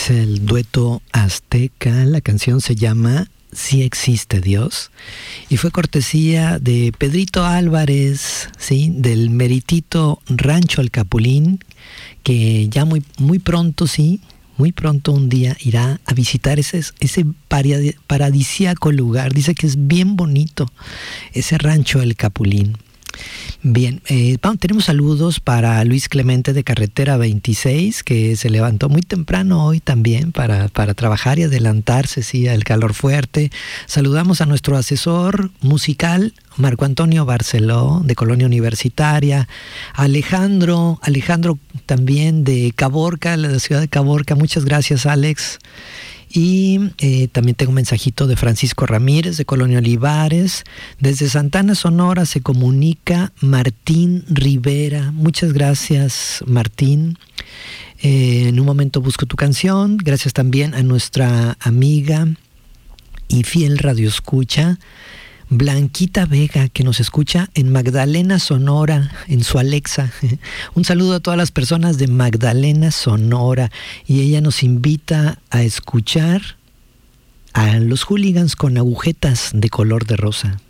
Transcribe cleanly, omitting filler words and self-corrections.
Es el dueto azteca, la canción se llama Sí existe Dios y fue cortesía de Pedrito Álvarez, ¿sí? Del meritito Rancho El Capulín, que ya muy pronto, sí, muy pronto un día irá a visitar ese paradisíaco lugar. Dice que es bien bonito ese Rancho El Capulín. Bien, tenemos saludos para Luis Clemente de Carretera 26, que se levantó muy temprano hoy también para trabajar y adelantarse, sí, al calor fuerte. Saludamos a nuestro asesor musical, Marco Antonio Barceló, de Colonia Universitaria. Alejandro también de Caborca, la ciudad de Caborca. Muchas gracias, Alex. Y también tengo un mensajito de Francisco Ramírez de Colonia Olivares. Desde Santana, Sonora, se comunica Martín Rivera. Muchas gracias, Martín. En un momento busco tu canción. Gracias también a nuestra amiga y fiel radioescucha Blanquita Vega, que nos escucha en Magdalena, Sonora, en su Alexa. Un saludo a todas las personas de Magdalena, Sonora. Y ella nos invita a escuchar a los Hooligans con agujetas de color de rosa.